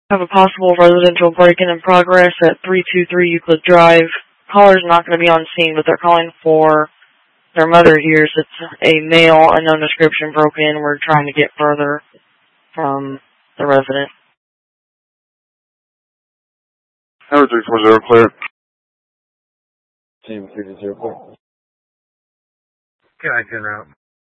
Have a possible residential break-in in progress at 323 Euclid Drive. Caller's not going to be on scene, but they're calling for their mother here. So it's a male, unknown description, broke in. We're trying to get further from the resident. Number 340, clear. Team 340. Can I turn around?